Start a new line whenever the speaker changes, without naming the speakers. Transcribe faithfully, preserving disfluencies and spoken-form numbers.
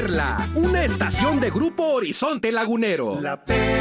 Perla, una estación de Grupo Horizonte Lagunero.
La Perla.